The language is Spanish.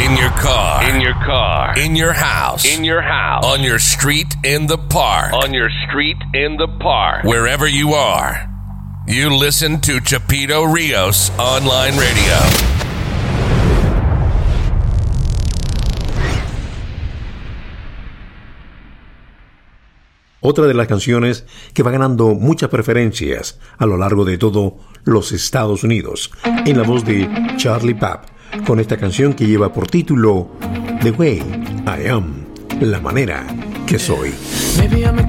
In your car. In your car. In your house. In your house. On your street in the park. On your street in the park. Wherever you are, you listen to Chapito Rios Online Radio. Otra de las canciones que va ganando muchas preferencias a lo largo de todos los Estados Unidos, en la voz de Charlie Puth, con esta canción que lleva por título The Way I Am, la manera que soy.